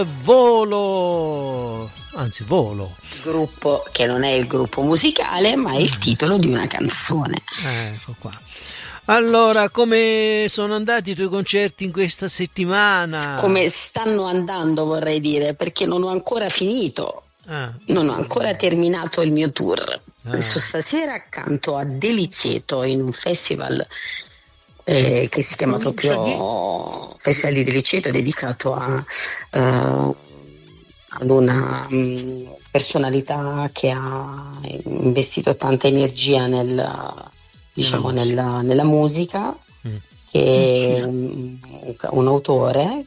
Volo. Gruppo che non è il gruppo musicale, ma è il titolo di una canzone. Ecco qua. Allora, come sono andati i tuoi concerti in questa settimana? Come stanno andando, vorrei dire, perché non ho ancora finito. Non ho ancora terminato il mio tour. Stasera accanto a Deliceto in un festival che si chiama proprio Festival di Deliceto, dedicato ad una personalità che ha investito tanta energia nella musica, che è un autore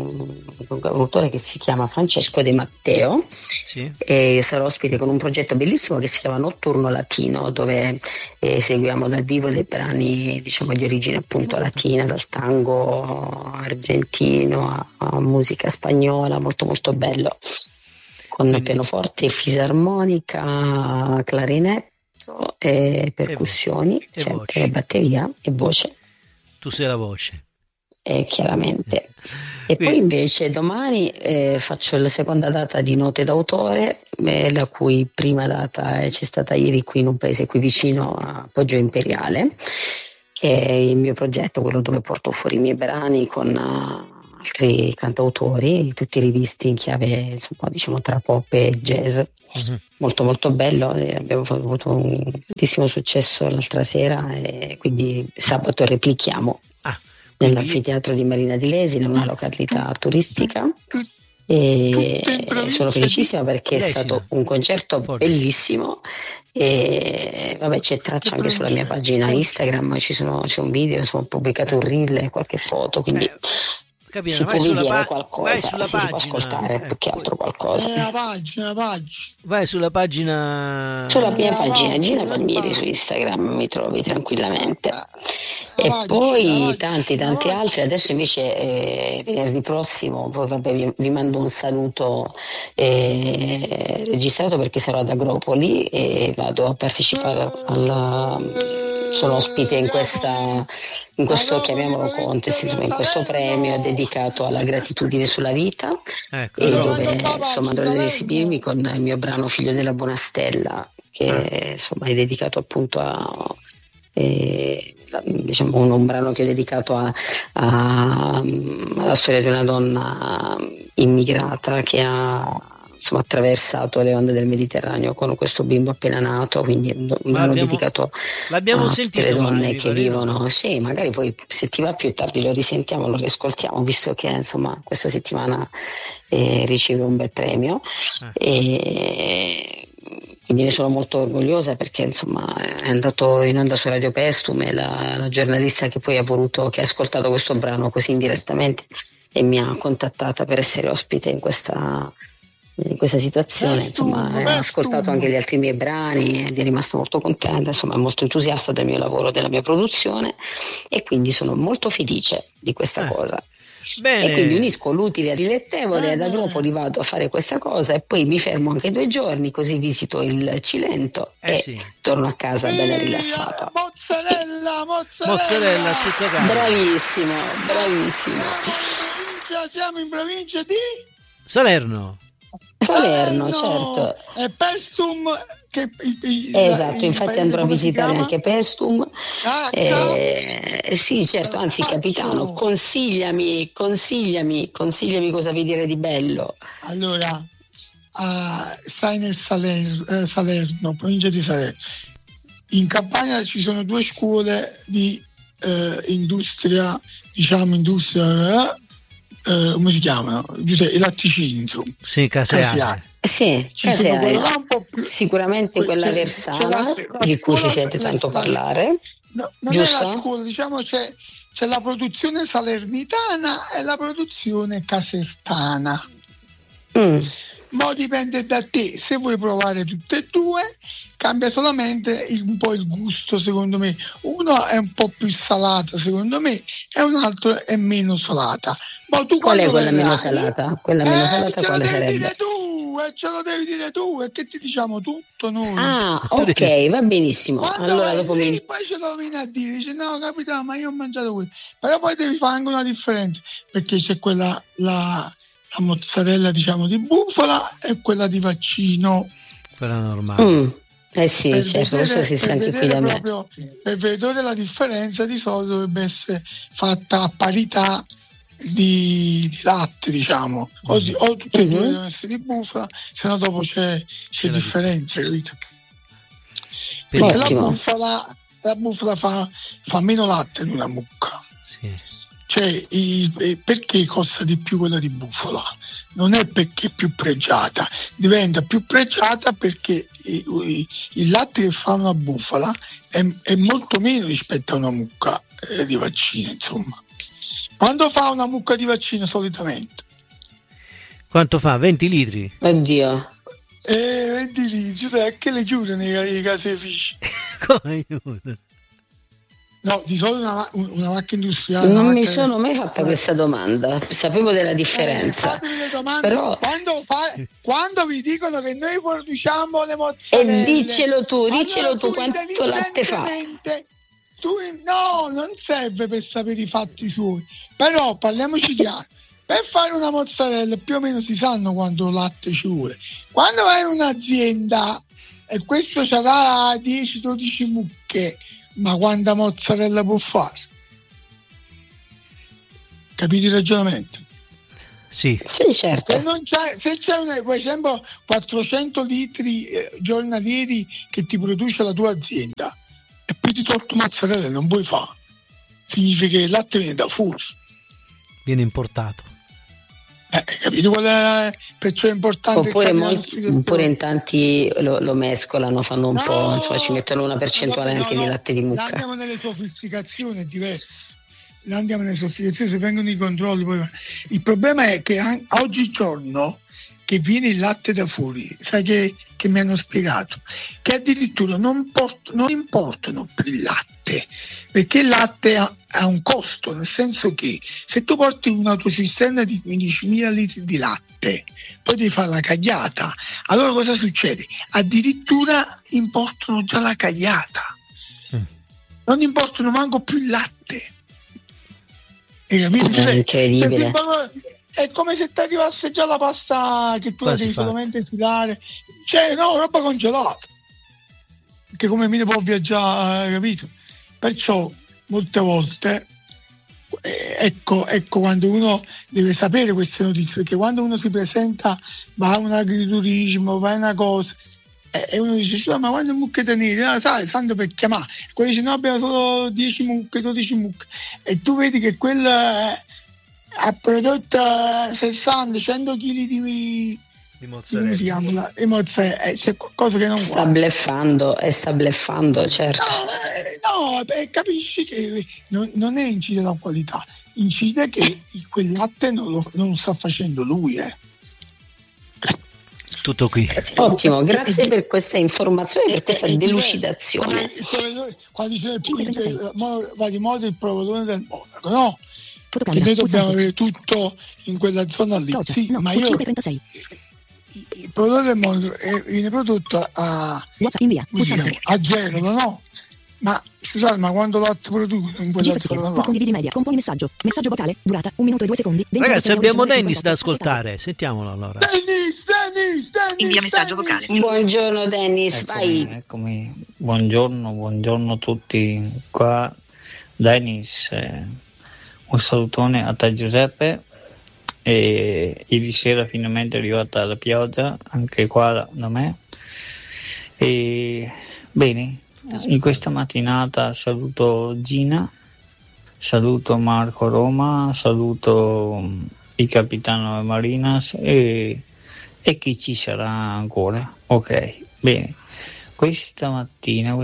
che si chiama Francesco De Matteo. Sì. E io sarò ospite con un progetto bellissimo che si chiama Notturno Latino, dove seguiamo dal vivo dei brani, diciamo, di origine appunto latina, dal tango argentino a musica spagnola, molto molto bello, con pianoforte, fisarmonica, clarinetto e percussioni, sempre batteria e voce. Tu sei la voce. Chiaramente. E poi invece domani faccio la seconda data di Note d'autore, la cui prima data c'è stata ieri qui in un paese qui vicino a Poggio Imperiale, che è il mio progetto, quello dove porto fuori i miei brani con altri cantautori, tutti rivisti in chiave, insomma, diciamo tra pop e jazz. Molto molto bello, abbiamo avuto un grandissimo successo l'altra sera e quindi sabato replichiamo nell'anfiteatro di Marina di Lesi, in una località turistica, e sono felicissima perché è stato un concerto bellissimo e vabbè, c'è traccia anche sulla mia pagina Instagram, c'è un video, ho pubblicato un reel e qualche foto, quindi si può vedere qualcosa, si può ascoltare più che altro qualcosa. Vai sulla pagina. Sulla mia pagina Gina Palmieri su Instagram mi trovi tranquillamente. E poi tanti altri. Adesso invece venerdì prossimo vi mando un saluto registrato, perché sarò ad Agropoli e vado a partecipare sono ospite in questo, chiamiamolo contest, insomma, in questo premio dedicato alla gratitudine sulla vita, e dove insomma andrò ad esibirmi con il mio brano Figlio della Buona Stella, che insomma è dedicato appunto a diciamo un brano che ho dedicato alla storia di una donna immigrata che ha insomma attraversato le onde del Mediterraneo con questo bimbo appena nato, quindi un brano dedicato a tutte le donne che vivono. Sì, magari poi se ti va più tardi lo risentiamo, lo riascoltiamo, visto che insomma questa settimana riceve un bel premio. E quindi ne sono molto orgogliosa, perché insomma è andato in onda su Radio Pestume la giornalista che poi che ha ascoltato questo brano così indirettamente e mi ha contattata per essere ospite in questa situazione. Insomma, ha ascoltato anche gli altri miei brani ed è rimasta molto contenta, insomma è molto entusiasta del mio lavoro, della mia produzione, e quindi sono molto felice di questa cosa. Bene. E quindi unisco l'utile al dilettevole, ad Agropoli vado a fare questa cosa e poi mi fermo anche 2 giorni, così visito il Cilento torno a casa bella rilassata. Mozzarella tutto caro. Bravissimo. Siamo in provincia di Salerno, certo. E Pestum, esatto, infatti andrò a visitare anche Pestum. Sì, certo, anzi capitano, consigliami cosa vedere di bello. Allora, stai nel Salerno, provincia di Salerno. In Campania ci sono 2 scuole di industria, come si chiamano? I latticini, insomma. Sì, caseari. Sì, caseari. Sicuramente quella Versana, di cui si sente tanto parlare. No, non giusto? È la scuola, diciamo c'è la produzione salernitana e la produzione casertana. Ma dipende da te, se vuoi provare tutte e 2, cambia solamente un po' il gusto, secondo me. Uno è un po' più salata, secondo me, e un altro è meno salata. Ma tu qual è quella meno salata? Quella meno salata quale sarebbe? Ce lo devi dire tu, e che ti diciamo tutto noi. Ah, ok, va benissimo. Quando allora dopo poi ce lo vieni a dire, dice no capitano, ma io ho mangiato questo. Però poi devi fare anche una differenza, perché c'è quella la la mozzarella diciamo di bufala e quella di vaccino. Quella normale. Sì, per certo, questo si sa anche qui da me. Per vedere la differenza di solito dovrebbe essere fatta a parità di latte, diciamo, o tutte e due devono essere di bufala, se no dopo c'è differenza, capito? Perché la bufala fa meno latte di una mucca. Sì. Cioè, perché costa di più quella di bufala? Non è perché è più pregiata, diventa più pregiata perché il latte che fa una bufala è molto meno rispetto a una mucca di vaccino, insomma. Quando fa una mucca di vaccino solitamente? Quanto fa? 20 litri? Oddio. 20 litri, cioè, che le chiude nei caseifici? Come chiude? No, di solito una macchina industriale. Non mi sono mai fatta questa domanda, sapevo della differenza. Però quando vi dicono che noi produciamo le mozzarelle, e diccelo tu quanto latte fa. No, non serve per sapere i fatti suoi, però parliamoci chiaro. Per fare una mozzarella più o meno si sanno quanto latte ci vuole. Quando vai in un'azienda e questo sarà 10-12 mucche, ma quanta mozzarella può fare? Capite il ragionamento? Sì, certo. Se c'è per esempio 400 litri giornalieri che ti produce la tua azienda e più di 8 mozzarella non puoi fare, significa che il latte viene da fuori, viene importato. Capito qual è? Perciò è importante. Oppure in tanti lo mescolano, fanno un po', insomma, ci mettono una percentuale anche di latte di mucca. Andiamo nelle sofisticazioni, è diverso. Andiamo nelle sofisticazioni, se vengono i controlli poi. Il problema è che oggigiorno che viene il latte da fuori, sai che mi hanno spiegato che addirittura non importano più il latte, perché il latte ha un costo, nel senso che se tu porti un'autocisterna di 15.000 litri di latte, poi devi fare la cagliata, allora cosa succede? Addirittura importano già la cagliata, non importano manco più il latte. Incredibile. È come se ti arrivasse già la pasta che tu la devi solamente filare, cioè roba congelata, che come me ne può viaggiare, capito? Perciò molte volte ecco quando uno deve sapere queste notizie, perché quando uno si presenta, va a un agriturismo, va a una cosa e uno dice ma quando mucche tenete? Sai, tanto per chiamare, quello dice no, abbiamo solo 10 mucche, 12 mucche, e tu vedi che quella ha prodotto 60-100 kg di mozzarella. Come si chiama? Di mozzarella, c'è qualcosa che non sta bleffando, certo. No, capisci che non è incide la qualità, incide che quel latte non lo sta facendo lui. Tutto qui. Ottimo, grazie per questa informazione, per questa delucidazione. Quando dice va di moda il provatore del Monaco, no? Che noi dobbiamo avere tutto in quella zona lì. Sì, ma io il prodotto del Monaco viene prodotto a zero, no? Ma scusate, ma quando latte producono in quella zona là? Condividi media, componi messaggio vocale, durata 1 minuto e 2 secondi. Ragazzi, abbiamo Dennis da ascoltare, sentiamolo allora. Dennis, invia messaggio vocale. Buongiorno Dennis, vai. Eccomi, buongiorno a tutti. Qua Dennis, un salutone a te Giuseppe. E ieri sera finalmente è arrivata la pioggia anche qua da me. E bene, in questa mattinata saluto Gina, saluto Marco Roma, saluto il capitano Marinas e chi ci sarà ancora. Ok, bene. Questa mattina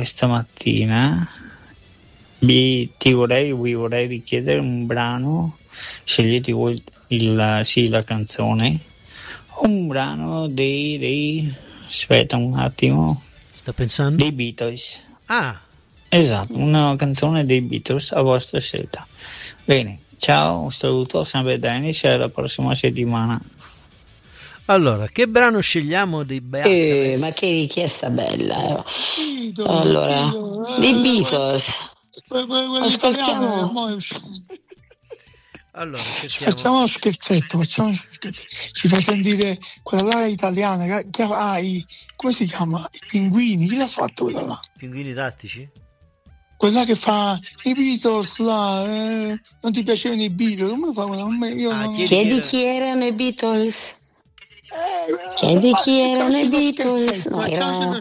vi vorrei richiedere un brano, scegliete voi la canzone, un brano dei aspetta un attimo, sto pensando, dei Beatles. Esatto, una canzone dei Beatles a vostra scelta. Bene, ciao, un saluto sempre Dennis e alla prossima settimana. Allora, che brano scegliamo dei Beatles? Ma che richiesta bella. Allora, dei Beatles. Ascoltiamo. Allora, cerchiamo. Facciamo uno scherzetto. Ci fa sentire quella là italiana come si chiama? I pinguini. Chi l'ha fatto quella là? Pinguini tattici? Quella che fa i Beatles là, non ti piacevano i Beatles? Come fa quella? Chiedi chi erano i Beatles. Chiedi chi erano i Beatles. No, era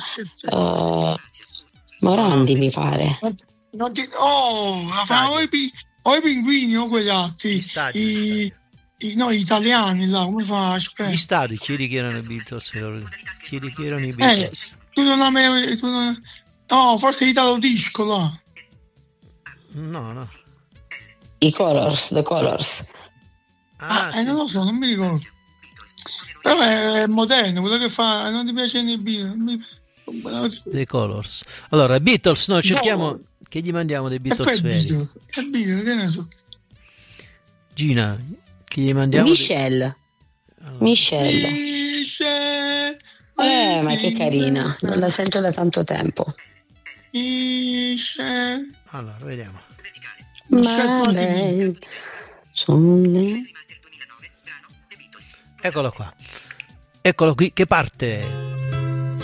Morandi, mi pare. O i pinguini o quegli altri. No, italiani là, come fa? Aspetta. Gli stati, chiedi chi erano i Beatles. Chiedi chi erano i Beatles. Tu non avevi. No, forse Italo Disco là. No. The Colors. Sì. Non lo so, non mi ricordo. Però è moderno, quello che fa, non ti piace nei Beatles. The Colors. Allora, Beatles, noi cerchiamo che gli mandiamo dei Beatles veri. Che Beatles, che ne so. Gina, che gli mandiamo? Michelle. Ma che carina, non la sento da tanto tempo. Allora, vediamo. Eccolo qua. Eccolo qui, che parte.